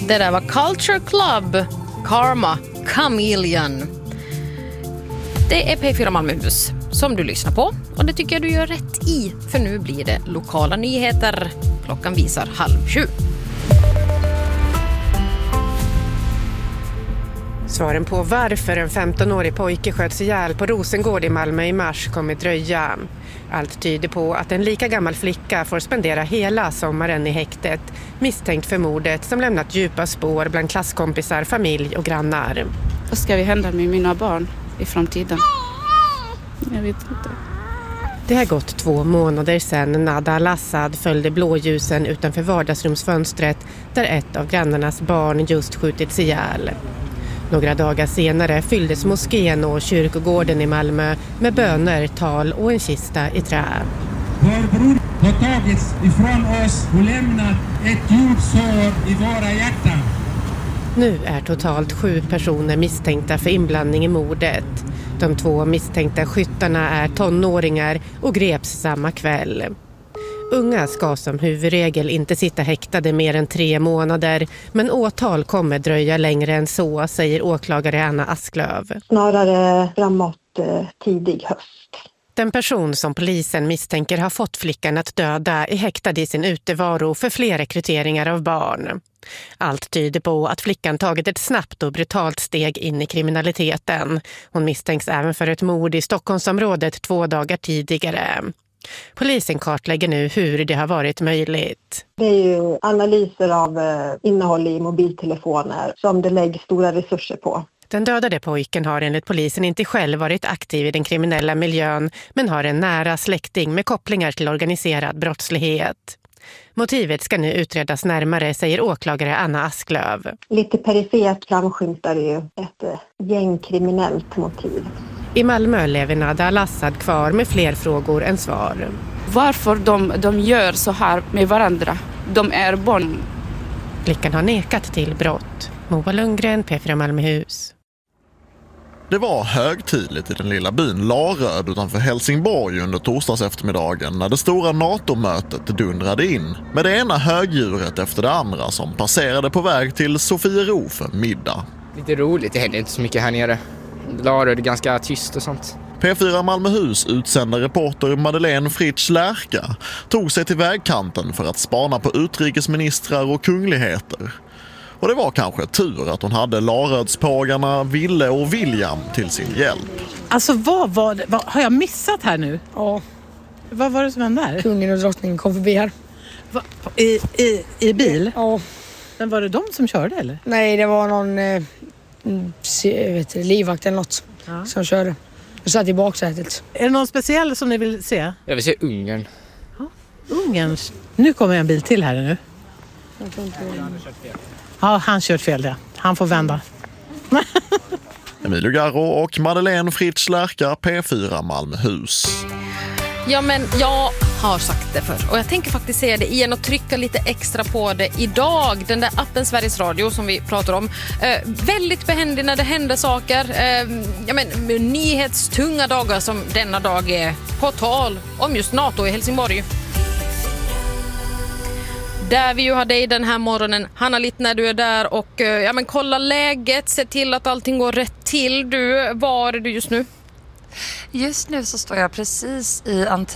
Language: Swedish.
Det där var Culture Club, Karma, Chameleon. Det är P4 Malmöhus som du lyssnar på, och det tycker jag du gör rätt i, för nu blir det lokala nyheter. Klockan visar 6:30. Svaren på varför en 15-årig pojke sköts ihjäl på Rosengård i Malmö i mars kommer dröja. Allt tyder på att en lika gammal flicka får spendera hela sommaren i häktet, misstänkt för mordet som lämnat djupa spår bland klasskompisar, familj och grannar. Vad ska vi hända med mina barn i framtiden? Jag vet inte. Det har gått 2 månader sedan Nada Al-Assad följde blåljusen utanför vardagsrumsfönstret där ett av grannarnas barn just skjutits ihjäl. Några dagar senare fylldes moskén och kyrkogården i Malmö med böner, tal och en kista i trä. Vår bror har tagits ifrån oss och lämnat ett djupt sår i våra hjärtan. Nu är totalt 7 personer misstänkta för inblandning i mordet. De 2 misstänkta skyttarna är tonåringar och greps samma kväll. Unga ska som huvudregel inte sitta häktade mer än 3 månader, men åtal kommer dröja längre än så, säger åklagare Anna Asklöv. Snarare framåt tidig höst. Den person som polisen misstänker har fått flickan att döda är häktad i sin utevaro för fler rekryteringar av barn. Allt tyder på att flickan tagit ett snabbt och brutalt steg in i kriminaliteten. Hon misstänks även för ett mord i Stockholmsområdet 2 dagar tidigare. Polisen kartlägger nu hur det har varit möjligt. Det är ju analyser av innehåll i mobiltelefoner som det läggs stora resurser på. Den dödade pojken har enligt polisen inte själv varit aktiv i den kriminella miljön, men har en nära släkting med kopplingar till organiserad brottslighet. Motivet ska nu utredas närmare, säger åklagare Anna Asklöv. Lite perifert framskymtar ju ett gängkriminellt motiv. I Malmö lever Nada Al-Assad kvar med fler frågor än svar. Varför de gör så här med varandra? De är barn. Flickan har nekat till brott. Moa Lundgren, P4 Malmöhus. Det var högtidligt i den lilla byn Laröd utanför Helsingborg under torsdags eftermiddagen när det stora NATO-mötet dundrade in med det ena högdjuret efter det andra som passerade på väg till Sofiero för middag. Lite roligt, det händer inte så mycket här nere. Laröd är ganska tyst och sånt. P4 Malmöhus utsända reporter Madeleine Fritsch Lärka tog sig till vägkanten för att spana på utrikesministrar och kungligheter. Och det var kanske tur att hon hade Larödspågarna Ville och William till sin hjälp. Alltså vad har jag missat här nu? Ja. Vad var det som hände här? Kungen och drottningen kom förbi här. I bil? Ja. Men var det de som körde eller? Nej, det var någon livvakt eller något som körde. Jag satt i baksätet. Är det någon speciell som ni vill se? Jag vill se Ungern. Ja, Ungerns. Nu kommer en bil till här nu. Ja, han kört fel det. Han får vända. Emilio Garro och Madeleine Fritsch Lärka, P4 Malmöhus. Ja, men jag har sagt det förr och jag tänker faktiskt säga det igen och trycka lite extra på det idag. Den där appen Sveriges Radio som vi pratar om, väldigt behändig när det händer saker. Nyhetstunga dagar som denna dag är, på tal om just NATO i Helsingborg. Där vi ju har dig den här morgonen, Hanna Litt, när du är där och kolla läget, se till att allting går rätt till. Var är du just nu? Just nu så står jag precis i entrén